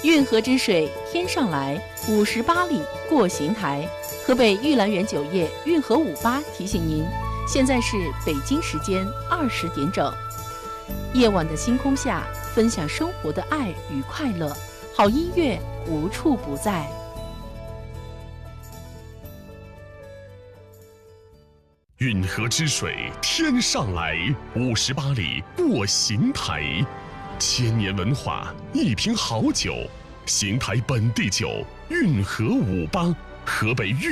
运河之水天上来，58里过邢台。河北玉兰园酒业运河58提醒您，现在是北京时间20点整。夜晚的星空下，分享生活的爱与快乐，好音乐无处不在。 运河之水天上来，58里过邢台。千年文化，一瓶好酒，邢台本地酒，运河58，河北